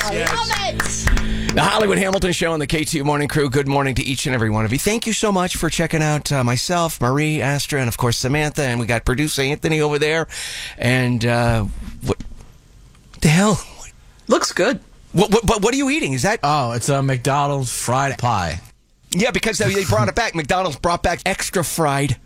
Love it. The Hollywood Hamilton Show on the K2 Morning Crew. Good morning to each and every one of you. Thank you so much for checking out myself, Marie, Astra, and of course Samantha. And we got producer Anthony over there. And what the hell? Looks good. What are you eating? Is that? Oh, it's a McDonald's fried pie. Yeah, because they brought it back. McDonald's brought back extra fried.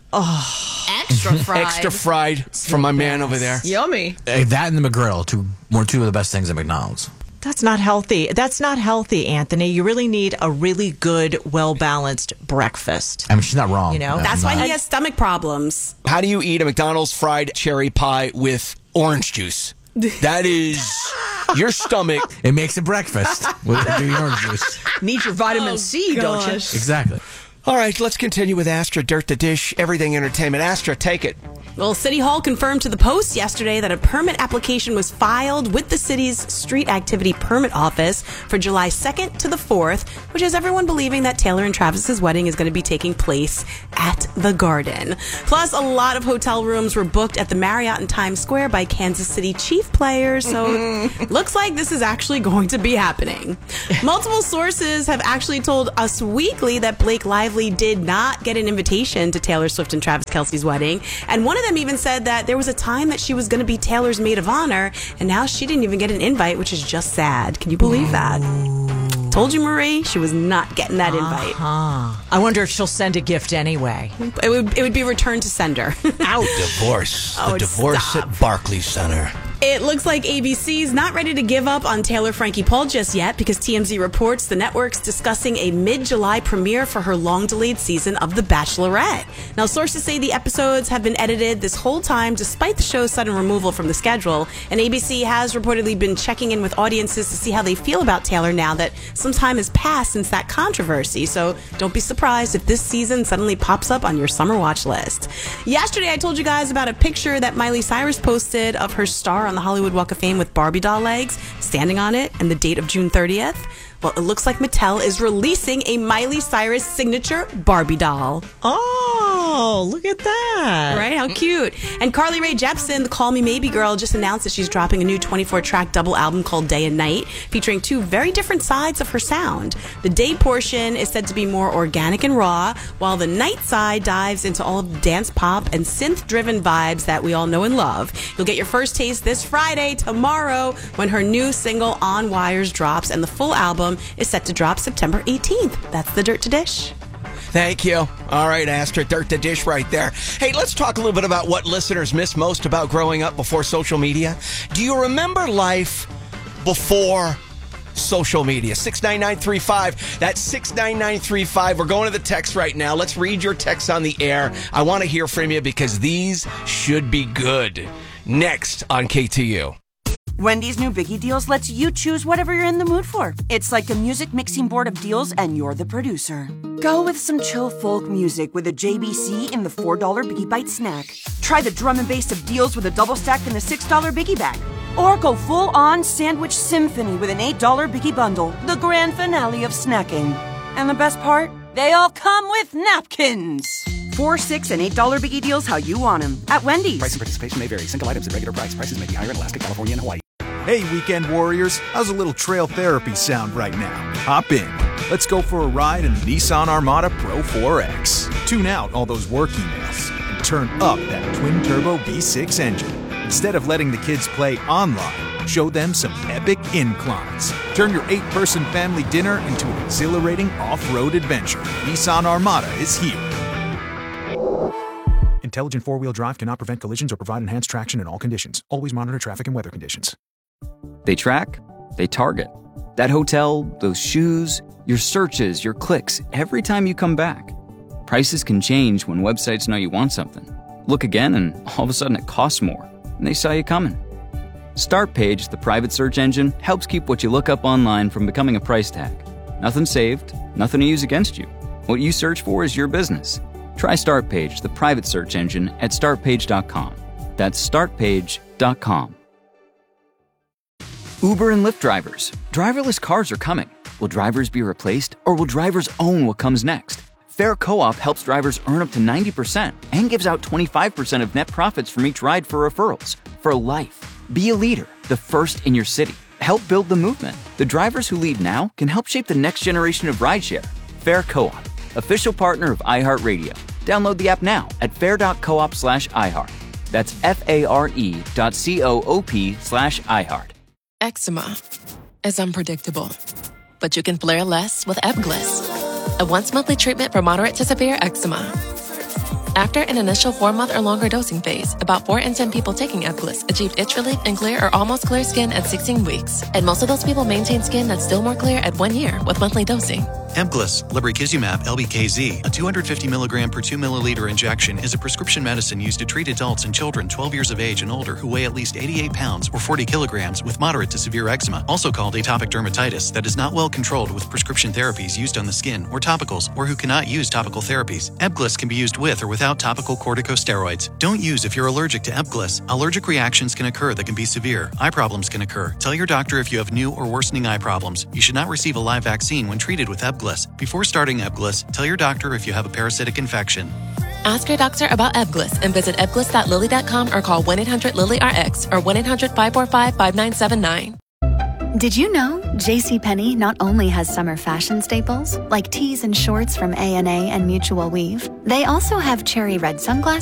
Extra fried. Extra fried from my man over there. Yummy. That and the McGriddle, two of the best things at McDonald's. That's not healthy. That's not healthy, Anthony. You really need a really good, well-balanced breakfast. I mean, she's not wrong. You know? That's why he has stomach problems. How do you eat a McDonald's fried cherry pie with orange juice? That is your stomach. It makes a breakfast with the orange juice. Need your vitamin C, don't you? Exactly. All right, let's continue with Astra, Dirt the Dish, Everything Entertainment. Astra, take it. Well, City Hall confirmed to the Post yesterday that a permit application was filed with the city's Street Activity Permit Office for July 2nd to the 4th, which has everyone believing that Taylor and Travis's wedding is going to be taking place at the Garden. Plus, a lot of hotel rooms were booked at the Marriott in Times Square by Kansas City Chief players, so looks like this is actually going to be happening. Multiple sources have actually told Us Weekly that Blake Lively did not get an invitation to Taylor Swift and Travis Kelce's wedding, and one of them even said that there was a time that she was going to be Taylor's maid of honor, and now she didn't even get an invite, which is just sad. Can you believe that? Told you, Marie, she was not getting that invite. I wonder if she'll send a gift anyway. It would be returned to sender. Out. Divorce. Oh, the divorce stop. at Barclays Center. It looks like ABC's not ready to give up on Taylor Frankie Paul just yet because TMZ reports the network's discussing a mid-July premiere for her long-delayed season of The Bachelorette. Now, sources say the episodes have been edited this whole time despite the show's sudden removal from the schedule, and ABC has reportedly been checking in with audiences to see how they feel about Taylor now that some time has passed since that controversy. So don't be surprised if this season suddenly pops up on your summer watch list. Yesterday, I told you guys about a picture that Miley Cyrus posted of her star on the Hollywood Walk of Fame with Barbie doll legs standing on it and the date of June 30th. Well, it looks like Mattel is releasing a Miley Cyrus signature Barbie doll. Oh, look at that. Right? How cute. And Carly Rae Jepsen, the Call Me Maybe girl, just announced that she's dropping a new 24-track double album called Day and Night, featuring two very different sides of her sound. The day portion is said to be more organic and raw, while the night side dives into all of the dance pop and synth-driven vibes that we all know and love. You'll get your first taste this Friday, tomorrow, when her new single On Wires drops, and the full album is set to drop September 18th. That's the Dirt to Dish. Thank you. All right, Astra, Dirt the Dish right there. Hey, let's talk a little bit about what listeners miss most about growing up before social media. Do you remember life before social media? 69935. That's 69935. We're going to the text right now. Let's read your texts on the air. I want to hear from you because these should be good. Next on KTU. Wendy's new Biggie Deals lets you choose whatever you're in the mood for. It's like a music mixing board of deals, and you're the producer. Go with some chill folk music with a JBC in the $4 Biggie Bite snack. Try the drum and bass of deals with a double stack in the $6 Biggie Bag. Or go full-on sandwich symphony with an $8 Biggie Bundle, the grand finale of snacking. And the best part? They all come with napkins. $4, $6, and $8 Biggie Deals how you want them. At Wendy's. Price and participation may vary. Single items at regular price. Prices may be higher in Alaska, California, and Hawaii. Hey, weekend warriors, how's a little trail therapy sound right now? Hop in. Let's go for a ride in the Nissan Armada Pro 4X. Tune out all those work emails and turn up that twin-turbo V6 engine. Instead of letting the kids play online, show them some epic inclines. Turn your 8-person family dinner into an exhilarating off-road adventure. Nissan Armada is here. Intelligent four-wheel drive cannot prevent collisions or provide enhanced traction in all conditions. Always monitor traffic and weather conditions. They track, they target. That hotel, those shoes, your searches, your clicks, every time you come back. Prices can change when websites know you want something. Look again and all of a sudden it costs more, and they saw you coming. StartPage, the private search engine, helps keep what you look up online from becoming a price tag. Nothing saved, nothing to use against you. What you search for is your business. Try StartPage, the private search engine, at startpage.com. That's startpage.com. Uber and Lyft drivers. Driverless cars are coming. Will drivers be replaced, or will drivers own what comes next? Fair Co-op helps drivers earn up to 90% and gives out 25% of net profits from each ride for referrals. For life. Be a leader, the first in your city. help build the movement. The drivers who lead now can help shape the next generation of rideshare. Fair Co-op, official partner of iHeartRadio. Download the app now at fair.coop/iHeart. That's FARE.coop/iHeart. Eczema is unpredictable, but you can flare less with Ebglyss, a once-monthly treatment for moderate to severe eczema. After an initial 4-month or longer dosing phase, about 4 in 10 people taking Ebglyss achieved itch relief and clear or almost clear skin at 16 weeks. And most of those people maintain skin that's still more clear at 1 year with monthly dosing. Ebglyss, lebrikizumab LBKZ, a 250 milligram per 2 milliliter injection, is a prescription medicine used to treat adults and children 12 years of age and older who weigh at least 88 pounds or 40 kilograms with moderate to severe eczema, also called atopic dermatitis, that is not well controlled with prescription therapies used on the skin or topicals, or who cannot use topical therapies. Ebglyss can be used with or without topical corticosteroids. Don't use if you're allergic to Ebglyss. Allergic reactions can occur that can be severe. Eye problems can occur. Tell your doctor if you have new or worsening eye problems. You should not receive a live vaccine when treated with Ebglyss. Before starting Ebglyss, tell your doctor if you have a parasitic infection. Ask your doctor about Ebglyss and visit ebglyss.lilly.com or call 1-800-LILY-RX or 1-800-545-5979. Did you know JCPenney not only has summer fashion staples like tees and shorts from A&A and Mutual Weave, they also have cherry red sunglasses